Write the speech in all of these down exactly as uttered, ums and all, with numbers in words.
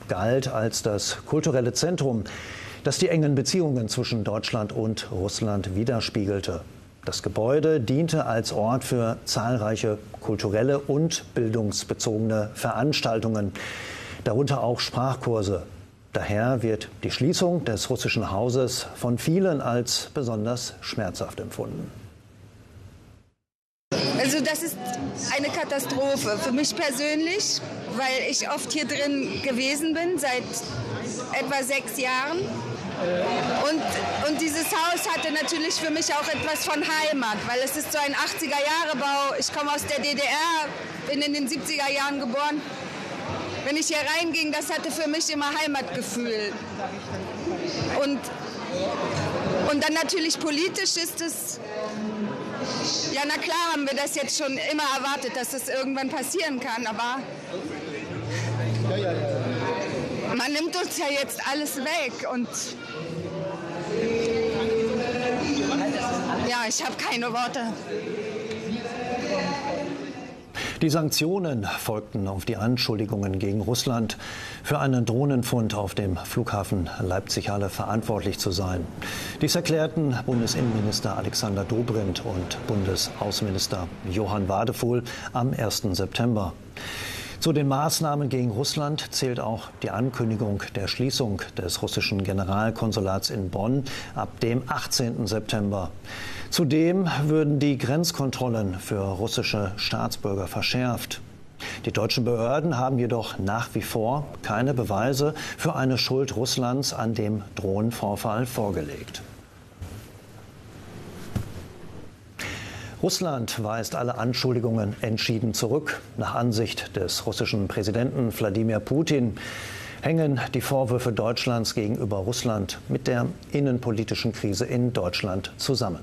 galt als das kulturelle Zentrum, das die engen Beziehungen zwischen Deutschland und Russland widerspiegelte. Das Gebäude diente als Ort für zahlreiche kulturelle und bildungsbezogene Veranstaltungen, darunter auch Sprachkurse. Daher wird die Schließung des russischen Hauses von vielen als besonders schmerzhaft empfunden. Also das ist eine Katastrophe für mich persönlich, weil ich oft hier drin gewesen bin, seit etwa sechs Jahren. Und, und dieses Haus hatte natürlich für mich auch etwas von Heimat, weil es ist so ein achtziger-Jahre-Bau. Ich komme aus der D D R, bin in den siebziger Jahren geboren. Wenn ich hier reinging, das hatte für mich immer Heimatgefühl. Und, und dann natürlich politisch ist es, ja na klar haben wir das jetzt schon immer erwartet, dass das irgendwann passieren kann, aber man nimmt uns ja jetzt alles weg und ja, ich habe keine Worte. Die Sanktionen folgten auf die Anschuldigungen gegen Russland, für einen Drohnenfund auf dem Flughafen Leipzig-Halle verantwortlich zu sein. Dies erklärten Bundesinnenminister Alexander Dobrindt und Bundesaußenminister Johann Wadephul am ersten September. Zu den Maßnahmen gegen Russland zählt auch die Ankündigung der Schließung des russischen Generalkonsulats in Bonn ab dem achtzehnten September. Zudem würden die Grenzkontrollen für russische Staatsbürger verschärft. Die deutschen Behörden haben jedoch nach wie vor keine Beweise für eine Schuld Russlands an dem Drohnenvorfall vorgelegt. Russland weist alle Anschuldigungen entschieden zurück. Nach Ansicht des russischen Präsidenten Wladimir Putin hängen die Vorwürfe Deutschlands gegenüber Russland mit der innenpolitischen Krise in Deutschland zusammen.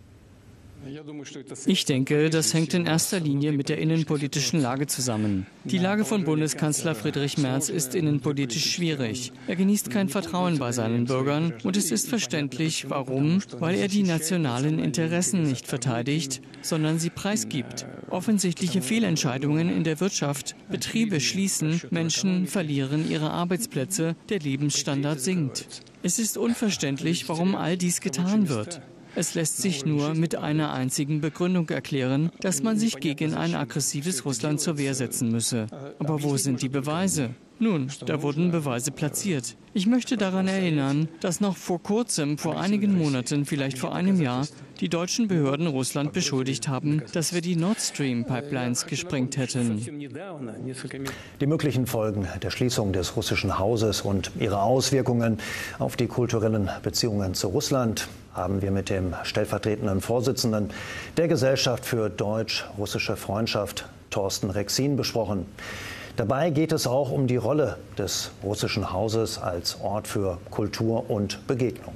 Ich denke, das hängt in erster Linie mit der innenpolitischen Lage zusammen. Die Lage von Bundeskanzler Friedrich Merz ist innenpolitisch schwierig. Er genießt kein Vertrauen bei seinen Bürgern und es ist verständlich, warum, weil er die nationalen Interessen nicht verteidigt, sondern sie preisgibt. Offensichtliche Fehlentscheidungen in der Wirtschaft, Betriebe schließen, Menschen verlieren ihre Arbeitsplätze, der Lebensstandard sinkt. Es ist unverständlich, warum all dies getan wird. Es lässt sich nur mit einer einzigen Begründung erklären, dass man sich gegen ein aggressives Russland zur Wehr setzen müsse. Aber wo sind die Beweise? Nun, da wurden Beweise platziert. Ich möchte daran erinnern, dass noch vor kurzem, vor einigen Monaten, vielleicht vor einem Jahr, die deutschen Behörden Russland beschuldigt haben, dass wir die Nord Stream-Pipelines gesprengt hätten. Die möglichen Folgen der Schließung des russischen Hauses und ihre Auswirkungen auf die kulturellen Beziehungen zu Russland haben wir mit dem stellvertretenden Vorsitzenden der Gesellschaft für Deutsch-Russische Freundschaft, Thorsten Rexin, besprochen. Dabei geht es auch um die Rolle des russischen Hauses als Ort für Kultur und Begegnung.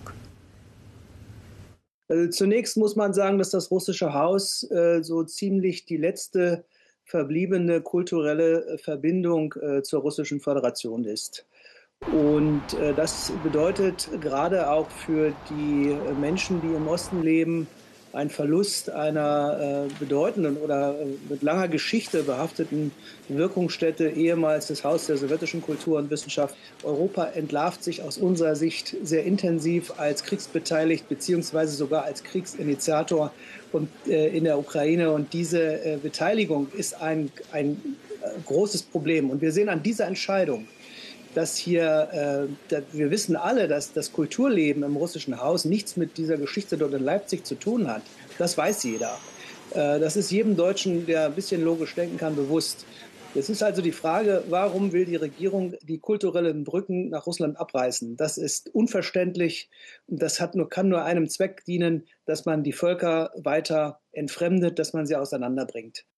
Also zunächst muss man sagen, dass das russische Haus äh, so ziemlich die letzte verbliebene kulturelle Verbindung äh, zur Russischen Föderation ist. Und äh, das bedeutet gerade auch für die Menschen, die im Osten leben, ein Verlust einer äh, bedeutenden oder äh, mit langer Geschichte behafteten Wirkungsstätte, ehemals das Haus der sowjetischen Kultur und Wissenschaft. Europa entlarvt sich aus unserer Sicht sehr intensiv als kriegsbeteiligt beziehungsweise sogar als Kriegsinitiator und, äh, in der Ukraine. Und diese äh, Beteiligung ist ein, ein äh, großes Problem. Und wir sehen an dieser Entscheidung, dass hier, äh, wir wissen alle, dass das Kulturleben im russischen Haus nichts mit dieser Geschichte dort in Leipzig zu tun hat. Das weiß jeder. Äh, das ist jedem Deutschen, der ein bisschen logisch denken kann, bewusst. Jetzt ist also die Frage, warum will die Regierung die kulturellen Brücken nach Russland abreißen? Das ist unverständlich und das hat nur, kann nur einem Zweck dienen, dass man die Völker weiter entfremdet, dass man sie auseinanderbringt.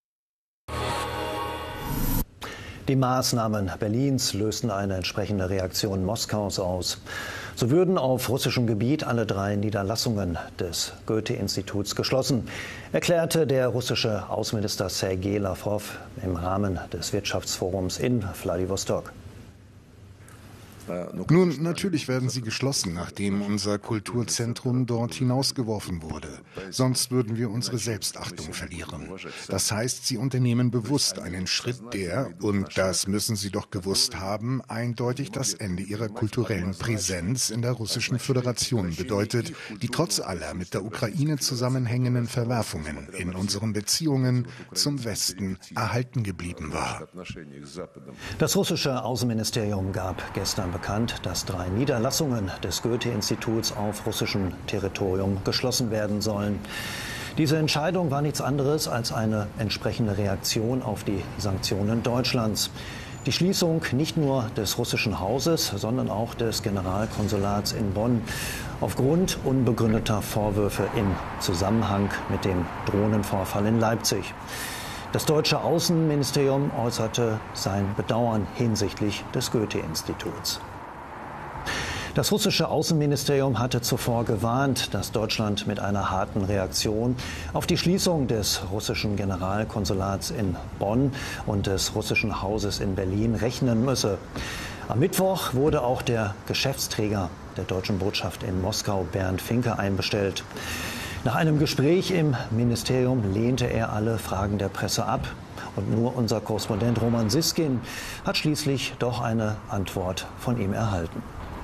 Die Maßnahmen Berlins lösten eine entsprechende Reaktion Moskaus aus. So würden auf russischem Gebiet alle drei Niederlassungen des Goethe-Instituts geschlossen, erklärte der russische Außenminister Sergei Lawrow im Rahmen des Wirtschaftsforums in Wladiwostok. Nun, natürlich werden sie geschlossen, nachdem unser Kulturzentrum dort hinausgeworfen wurde. Sonst würden wir unsere Selbstachtung verlieren. Das heißt, sie unternehmen bewusst einen Schritt, der, und das müssen sie doch gewusst haben, eindeutig das Ende ihrer kulturellen Präsenz in der Russischen Föderation bedeutet, die trotz aller mit der Ukraine zusammenhängenden Verwerfungen in unseren Beziehungen zum Westen erhalten geblieben war. Das russische Außenministerium gab gestern bekannt, dass drei Niederlassungen des Goethe-Instituts auf russischem Territorium geschlossen werden sollen. Diese Entscheidung war nichts anderes als eine entsprechende Reaktion auf die Sanktionen Deutschlands. Die Schließung nicht nur des russischen Hauses, sondern auch des Generalkonsulats in Bonn aufgrund unbegründeter Vorwürfe im Zusammenhang mit dem Drohnenvorfall in Leipzig. Das deutsche Außenministerium äußerte sein Bedauern hinsichtlich des Goethe-Instituts. Das russische Außenministerium hatte zuvor gewarnt, dass Deutschland mit einer harten Reaktion auf die Schließung des russischen Generalkonsulats in Bonn und des russischen Hauses in Berlin rechnen müsse. Am Mittwoch wurde auch der Geschäftsträger der deutschen Botschaft in Moskau, Bernd Finke, einbestellt. Nach einem Gespräch im Ministerium lehnte er alle Fragen der Presse ab. Und nur unser Korrespondent Roman Siskin hat schließlich doch eine Antwort von ihm erhalten.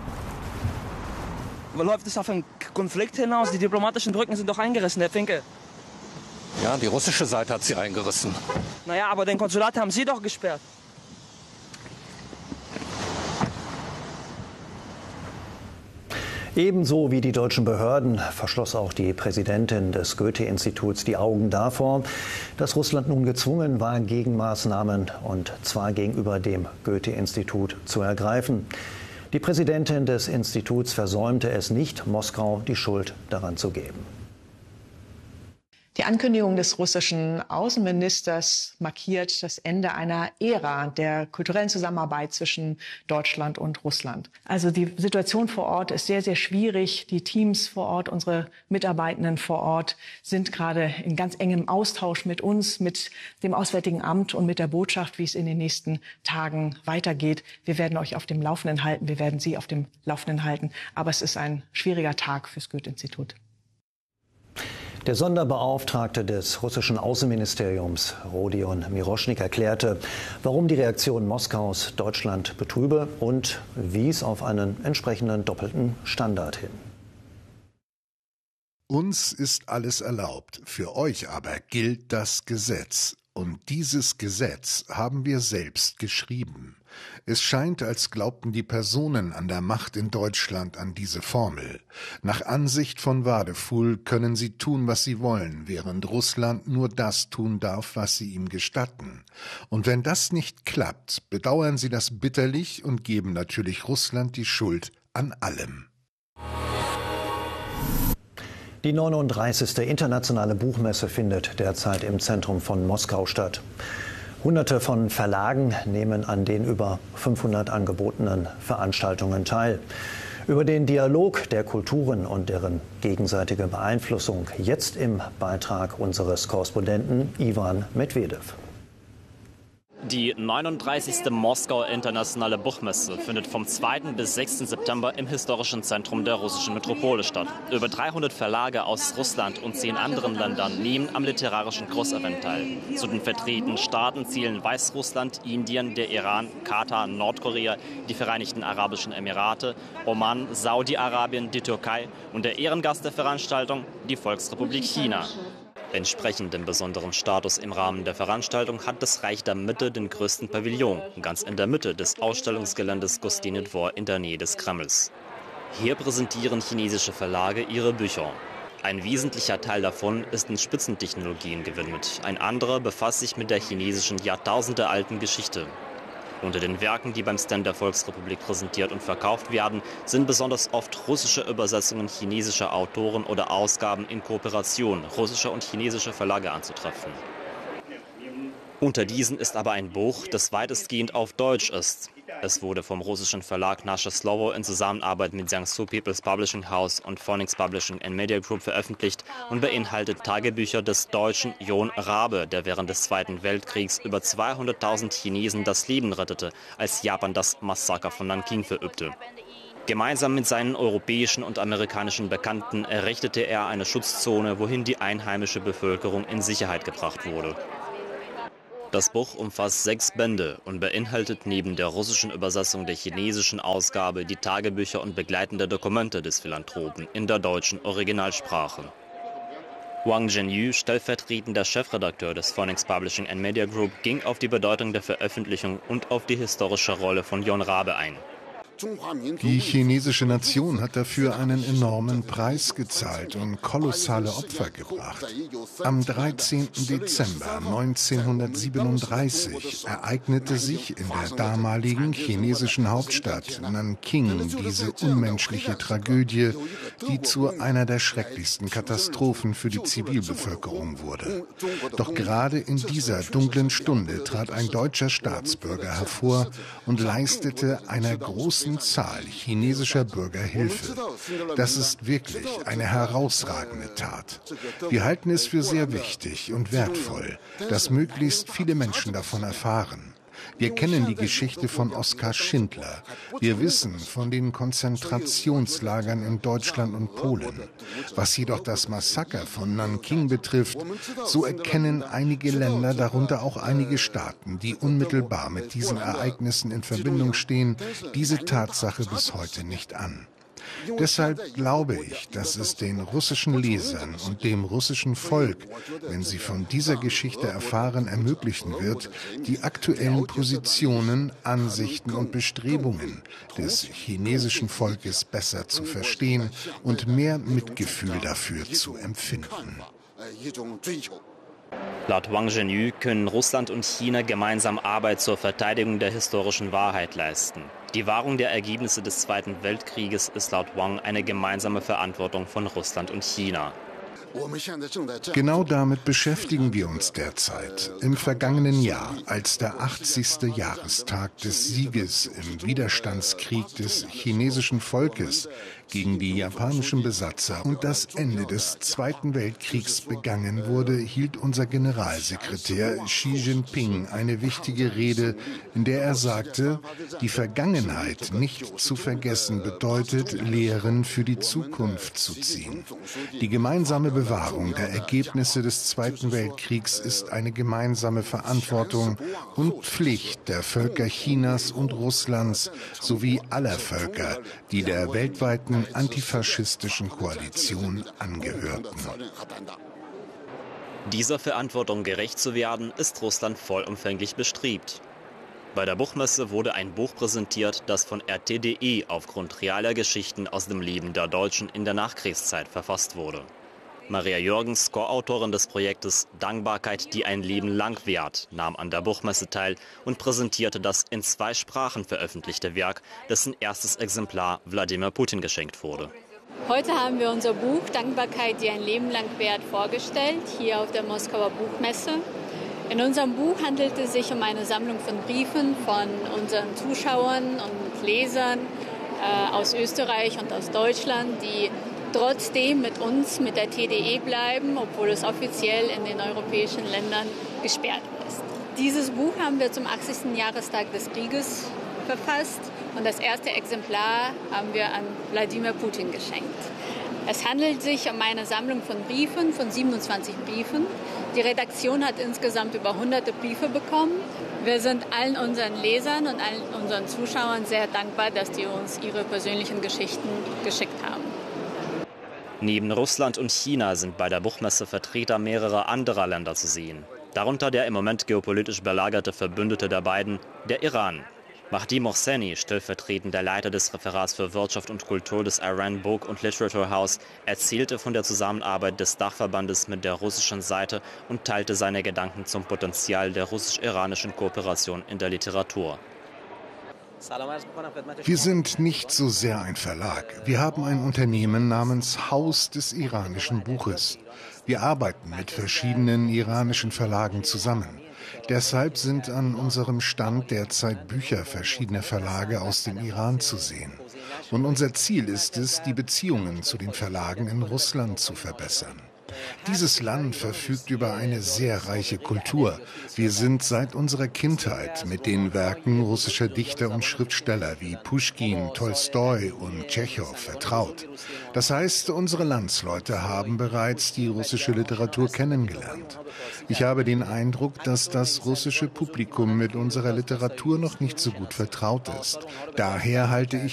Läuft es auf einen Konflikt hinaus? Die diplomatischen Brücken sind doch eingerissen, Herr Finke. Ja, die russische Seite hat sie eingerissen. Naja, aber den Konsulat haben Sie doch gesperrt. Ebenso wie die deutschen Behörden verschloss auch die Präsidentin des Goethe-Instituts die Augen davor, dass Russland nun gezwungen war, Gegenmaßnahmen, und zwar gegenüber dem Goethe-Institut, zu ergreifen. Die Präsidentin des Instituts versäumte es nicht, Moskau die Schuld daran zu geben. Die Ankündigung des russischen Außenministers markiert das Ende einer Ära der kulturellen Zusammenarbeit zwischen Deutschland und Russland. Also die Situation vor Ort ist sehr, sehr schwierig. Die Teams vor Ort, unsere Mitarbeitenden vor Ort sind gerade in ganz engem Austausch mit uns, mit dem Auswärtigen Amt und mit der Botschaft, wie es in den nächsten Tagen weitergeht. Wir werden euch auf dem Laufenden halten, wir werden Sie auf dem Laufenden halten. Aber es ist ein schwieriger Tag fürs Goethe-Institut. Der Sonderbeauftragte des russischen Außenministeriums, Rodion Miroschnik, erklärte, warum die Reaktion Moskaus Deutschland betrübe und wies auf einen entsprechenden doppelten Standard hin. Uns ist alles erlaubt, für euch aber gilt das Gesetz. Und dieses Gesetz haben wir selbst geschrieben. Es scheint, als glaubten die Personen an der Macht in Deutschland an diese Formel. Nach Ansicht von Wadefuhl können sie tun, was sie wollen, während Russland nur das tun darf, was sie ihm gestatten. Und wenn das nicht klappt, bedauern sie das bitterlich und geben natürlich Russland die Schuld an allem. Die neununddreißigste internationale Buchmesse findet derzeit im Zentrum von Moskau statt. Hunderte von Verlagen nehmen an den über fünfhundert angebotenen Veranstaltungen teil. Über den Dialog der Kulturen und deren gegenseitige Beeinflussung jetzt im Beitrag unseres Korrespondenten Ivan Medvedev. Die neununddreißigste Moskauer Internationale Buchmesse findet vom zweiten bis sechsten September im historischen Zentrum der russischen Metropole statt. Über dreihundert Verlage aus Russland und zehn anderen Ländern nehmen am literarischen Großevent teil. Zu den vertretenen Staaten zählen Weißrussland, Indien, der Iran, Katar, Nordkorea, die Vereinigten Arabischen Emirate, Oman, Saudi-Arabien, die Türkei und der Ehrengast der Veranstaltung, die Volksrepublik China. Entsprechend dem besonderen Status im Rahmen der Veranstaltung hat das Reich der Mitte den größten Pavillon, ganz in der Mitte des Ausstellungsgeländes Gostinny Dvor in der Nähe des Kremls. Hier präsentieren chinesische Verlage ihre Bücher. Ein wesentlicher Teil davon ist den Spitzentechnologien gewidmet. Ein anderer befasst sich mit der chinesischen jahrtausendealten Geschichte. Unter den Werken, die beim Stand der Volksrepublik präsentiert und verkauft werden, sind besonders oft russische Übersetzungen chinesischer Autoren oder Ausgaben in Kooperation russischer und chinesischer Verlage anzutreffen. Unter diesen ist aber ein Buch, das weitestgehend auf Deutsch ist. Es wurde vom russischen Verlag Nasze Slovo in Zusammenarbeit mit Jiangsu People's Publishing House und Phoenix Publishing and Media Group veröffentlicht und beinhaltet Tagebücher des Deutschen Jon Rabe, der während des Zweiten Weltkriegs über zweihunderttausend Chinesen das Leben rettete, als Japan das Massaker von Nanking verübte. Gemeinsam mit seinen europäischen und amerikanischen Bekannten errichtete er eine Schutzzone, wohin die einheimische Bevölkerung in Sicherheit gebracht wurde. Das Buch umfasst sechs Bände und beinhaltet neben der russischen Übersetzung der chinesischen Ausgabe die Tagebücher und begleitende Dokumente des Philanthropen in der deutschen Originalsprache. Wang Zhenyu, stellvertretender Chefredakteur des Phoenix Publishing and Media Group, ging auf die Bedeutung der Veröffentlichung und auf die historische Rolle von Jon Rabe ein. Die chinesische Nation hat dafür einen enormen Preis gezahlt und kolossale Opfer gebracht. Am dreizehnten Dezember neunzehnhundertsiebenunddreißig ereignete sich in der damaligen chinesischen Hauptstadt Nanking diese unmenschliche Tragödie, die zu einer der schrecklichsten Katastrophen für die Zivilbevölkerung wurde. Doch gerade in dieser dunklen Stunde trat ein deutscher Staatsbürger hervor und leistete einer großen Zahl chinesischer Bürger Hilfe. Das ist wirklich eine herausragende Tat. Wir halten es für sehr wichtig und wertvoll, dass möglichst viele Menschen davon erfahren. Wir kennen die Geschichte von Oskar Schindler. Wir wissen von den Konzentrationslagern in Deutschland und Polen. Was jedoch das Massaker von Nanking betrifft, so erkennen einige Länder, darunter auch einige Staaten, die unmittelbar mit diesen Ereignissen in Verbindung stehen, diese Tatsache bis heute nicht an. Deshalb glaube ich, dass es den russischen Lesern und dem russischen Volk, wenn sie von dieser Geschichte erfahren, ermöglichen wird, die aktuellen Positionen, Ansichten und Bestrebungen des chinesischen Volkes besser zu verstehen und mehr Mitgefühl dafür zu empfinden. Laut Wang Zhenyu können Russland und China gemeinsam Arbeit zur Verteidigung der historischen Wahrheit leisten. Die Wahrung der Ergebnisse des Zweiten Weltkrieges ist laut Wang eine gemeinsame Verantwortung von Russland und China. Genau damit beschäftigen wir uns derzeit. Im vergangenen Jahr, als der achtzigste Jahrestag des Sieges im Widerstandskrieg des chinesischen Volkes gegen die japanischen Besatzer und das Ende des Zweiten Weltkriegs begangen wurde, hielt unser Generalsekretär Xi Jinping eine wichtige Rede, in der er sagte, die Vergangenheit nicht zu vergessen bedeutet, Lehren für die Zukunft zu ziehen. Die gemeinsame Bewahrung der Ergebnisse des Zweiten Weltkriegs ist eine gemeinsame Verantwortung und Pflicht der Völker Chinas und Russlands sowie aller Völker, die der weltweiten antifaschistischen Koalition angehörten. Dieser Verantwortung gerecht zu werden, ist Russland vollumfänglich bestrebt. Bei der Buchmesse wurde ein Buch präsentiert, das von R T punkt D E aufgrund realer Geschichten aus dem Leben der Deutschen in der Nachkriegszeit verfasst wurde. Maria Jürgens, Co-Autorin des Projektes Dankbarkeit, die ein Leben lang währt, nahm an der Buchmesse teil und präsentierte das in zwei Sprachen veröffentlichte Werk, dessen erstes Exemplar Wladimir Putin geschenkt wurde. Heute haben wir unser Buch Dankbarkeit, die ein Leben lang währt, vorgestellt, hier auf der Moskauer Buchmesse. In unserem Buch handelt es sich um eine Sammlung von Briefen von unseren Zuschauern und Lesern äh, aus Österreich und aus Deutschland, die trotzdem mit uns, mit der T D E bleiben, obwohl es offiziell in den europäischen Ländern gesperrt ist. Dieses Buch haben wir zum achtzigsten Jahrestag des Krieges verfasst und das erste Exemplar haben wir an Wladimir Putin geschenkt. Es handelt sich um eine Sammlung von Briefen, von siebenundzwanzig Briefen. Die Redaktion hat insgesamt über hunderte Briefe bekommen. Wir sind allen unseren Lesern und allen unseren Zuschauern sehr dankbar, dass die uns ihre persönlichen Geschichten geschickt haben. Neben Russland und China sind bei der Buchmesse Vertreter mehrerer anderer Länder zu sehen. Darunter der im Moment geopolitisch belagerte Verbündete der beiden, der Iran. Mahdi Mohseni, stellvertretender Leiter des Referats für Wirtschaft und Kultur des Iran Book und Literature House, erzählte von der Zusammenarbeit des Dachverbandes mit der russischen Seite und teilte seine Gedanken zum Potenzial der russisch-iranischen Kooperation in der Literatur. Wir sind nicht so sehr ein Verlag. Wir haben ein Unternehmen namens Haus des iranischen Buches. Wir arbeiten mit verschiedenen iranischen Verlagen zusammen. Deshalb sind an unserem Stand derzeit Bücher verschiedener Verlage aus dem Iran zu sehen. Und unser Ziel ist es, die Beziehungen zu den Verlagen in Russland zu verbessern. Dieses Land verfügt über eine sehr reiche Kultur. Wir sind seit unserer Kindheit mit den Werken russischer Dichter und Schriftsteller wie Puschkin, Tolstoi und Tschechow vertraut. Das heißt, unsere Landsleute haben bereits die russische Literatur kennengelernt. Ich habe den Eindruck, dass das russische Publikum mit unserer Literatur noch nicht so gut vertraut ist. Daher halte ich